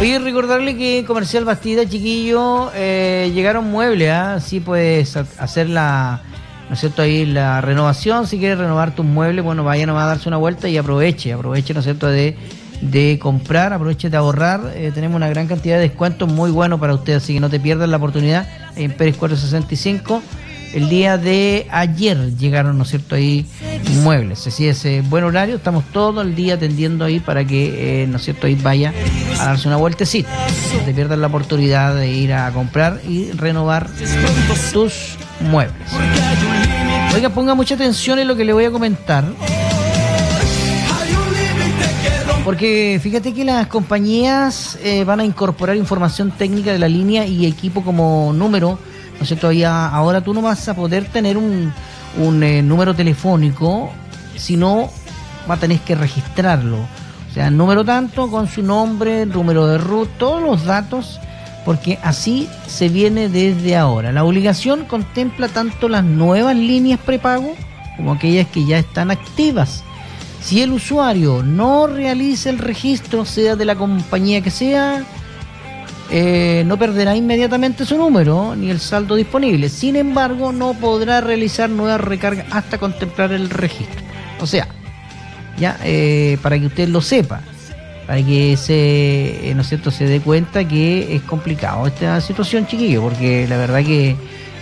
Oye, recordarle que en Comercial Bastida, chiquillo, llegaron muebles, ¿ah? Sí puedes hacer la, ¿no es cierto?, ahí la renovación. Si quieres renovar tus muebles, bueno, vaya nomás a darse una vuelta y aproveche, ¿no es cierto?, de comprar, aproveche de ahorrar. Tenemos una gran cantidad de descuentos muy buenos para ustedes, así que no te pierdas la oportunidad. En Pérez 465, el día de ayer llegaron, ¿no es cierto?, ahí muebles. Así es, buen horario, estamos todo el día atendiendo ahí para que, ¿no es cierto?, ahí vaya a darse una vueltecita. No te pierdas la oportunidad de ir a comprar y renovar tus muebles. Oiga, ponga mucha atención en lo que le voy a comentar, porque fíjate que las compañías van a incorporar información técnica de la línea y equipo como número, ¿no es cierto? Ahora tú no vas a poder tener un número telefónico, sino va a tener que registrarlo. O sea, número tanto con su nombre, número de RUT, todos los datos, porque así se viene desde ahora. La obligación contempla tanto las nuevas líneas prepago como aquellas que ya están activas. Si el usuario no realiza el registro, sea de la compañía que sea, no perderá inmediatamente su número ni el saldo disponible. Sin embargo, no podrá realizar nuevas recargas hasta contemplar el registro. O sea, ya para que usted lo sepa, para que ¿no es cierto?, se dé cuenta que es complicado esta situación, chiquillo, porque la verdad que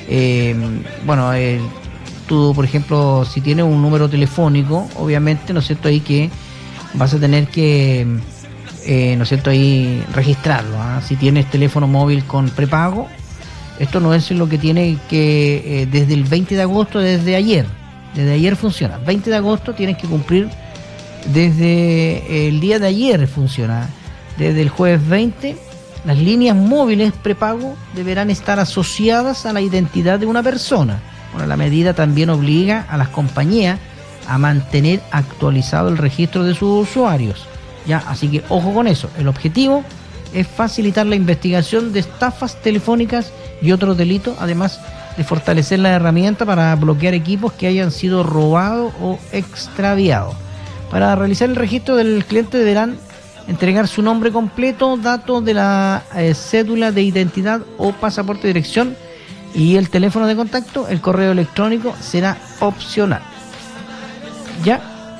tú, por ejemplo, si tienes un número telefónico, obviamente, ¿no es cierto?, ahí que vas a tener que, ¿no es cierto?, ahí registrarlo, ¿ah? Si tienes teléfono móvil con prepago, esto no es lo que tiene que, desde el 20 de agosto, desde ayer funciona. 20 de agosto tienes que cumplir, desde el día de ayer funciona. Desde el jueves 20, las líneas móviles prepago deberán estar asociadas a la identidad de una persona. Bueno, la medida también obliga a las compañías a mantener actualizado el registro de sus usuarios. Ya, así que ojo con eso. El objetivo es facilitar la investigación de estafas telefónicas y otros delitos, además de fortalecer la herramienta para bloquear equipos que hayan sido robados o extraviados. Para realizar el registro del cliente deberán entregar su nombre completo, datos de la cédula de identidad o pasaporte de dirección, y el teléfono de contacto. El correo electrónico será opcional. ¿Ya?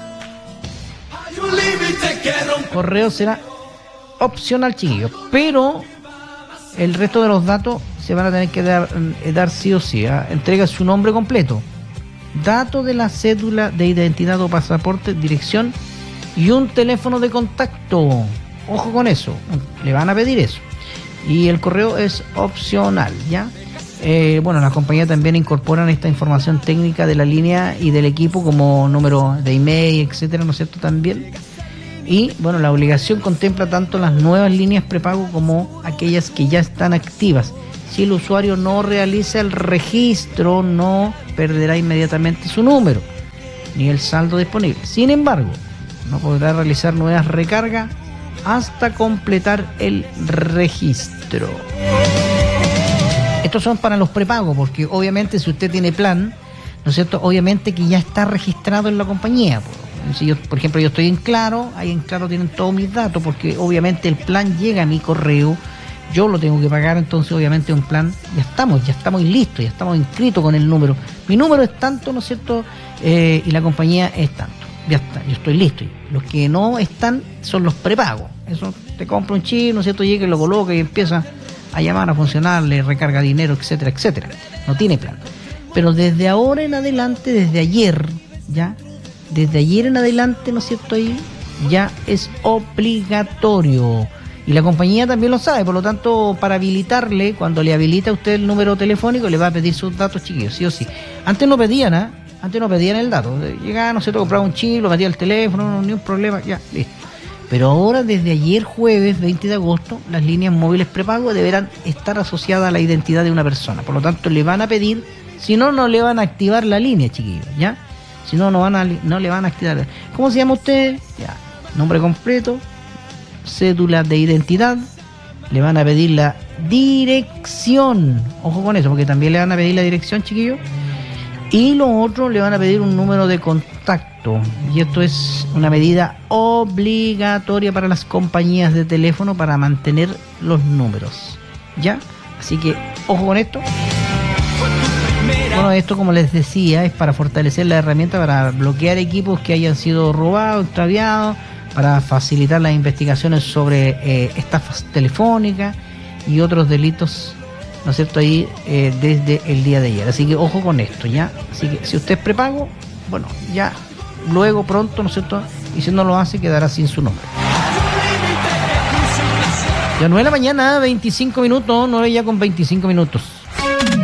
Correo será opcional, chiquillos, pero el resto de los datos se van a tener que dar sí o sí, ¿eh? Entrega su nombre completo, datos de la cédula de identidad o pasaporte, dirección y un teléfono de contacto. Ojo con eso, le van a pedir eso. Y el correo es opcional, ¿ya? Las compañías también incorporan esta información técnica de la línea y del equipo como número de email, etcétera, ¿no es cierto?, también. Y bueno, la obligación contempla tanto las nuevas líneas prepago como aquellas que ya están activas. Si el usuario no realiza el registro, no perderá inmediatamente su número ni el saldo disponible. Sin embargo, no podrá realizar nuevas recargas hasta completar el registro. Estos son para los prepagos, porque obviamente si usted tiene plan, ¿no es cierto?, obviamente que ya está registrado en la compañía. Si yo, por ejemplo, yo estoy en Claro, ahí en Claro tienen todos mis datos, porque obviamente el plan llega a mi correo, yo lo tengo que pagar, entonces obviamente un plan, ya estamos listos, ya estamos inscritos con el número. Mi número es tanto, ¿no es cierto?, y la compañía es tanto. Ya está, yo estoy listo. Los que no están son los prepagos. Eso, te compra un chip, ¿no es cierto?, llega y lo coloca y empieza a llamar, a funcionar, le recarga dinero, etcétera, etcétera. No tiene plan. Pero desde ahora en adelante, desde ayer en adelante, ¿no es cierto?, ahí ya es obligatorio. Y la compañía también lo sabe, por lo tanto, para habilitarle, cuando le habilita a usted el número telefónico, le va a pedir sus datos, chiquillos, sí o sí. Antes no pedían el dato. Llegaba, no sé, compraba un chip, lo metía al teléfono, ni un problema, ya, listo. Pero ahora, desde ayer jueves 20 de agosto, las líneas móviles prepago deberán estar asociadas a la identidad de una persona. Por lo tanto, le van a pedir, si no, no le van a activar la línea, chiquillos, ¿ya? Si no, no le van a activar. ¿Cómo se llama usted? Ya, nombre completo, cédula de identidad, le van a pedir la dirección. Ojo con eso, porque también le van a pedir la dirección, chiquillos. Y lo otro, le van a pedir un número de contacto. Y esto es una medida obligatoria para las compañías de teléfono para mantener los números. ¿Ya? Así que, ojo con esto. Bueno, esto, como les decía, es para fortalecer la herramienta para bloquear equipos que hayan sido robados, extraviados, para facilitar las investigaciones sobre estafas telefónicas y otros delitos, ¿no es cierto?, ahí desde el día de ayer. Así que ojo con esto, ¿ya? Así que si usted es prepago, bueno, ya luego, pronto, ¿no es cierto?, y si no lo hace, quedará sin su nombre. Ya 9 de la mañana, 25 minutos, 9 ya con 25 minutos.